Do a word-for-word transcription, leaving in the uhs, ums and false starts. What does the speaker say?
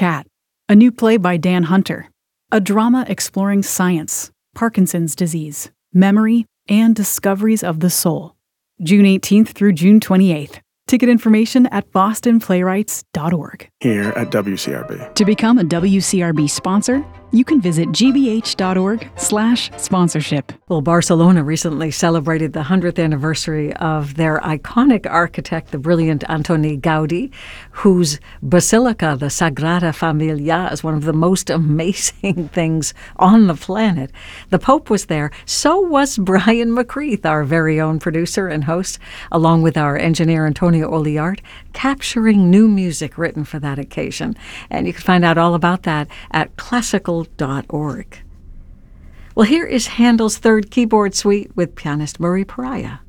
Cat, a new play by Dan Hunter, a drama exploring science, Parkinson's disease, memory, and discoveries of the soul. June eighteenth through June twenty-eighth. Ticket information at boston playwrights dot org. Here at W C R B. To become a W C R B sponsor, you can visit g b h dot org slash sponsorship. Well, Barcelona recently celebrated the hundredth anniversary of their iconic architect, the brilliant Antoni Gaudi, whose basilica, the Sagrada Familia, is one of the most amazing things on the planet. The Pope was there. So was Brian McCreath, our very own producer and host, along with our engineer Antonio Oliart, capturing new music written for that occasion. And you can find out all about that at classical dot org. Well, here is Handel's Third Keyboard Suite with pianist Murray Pariah.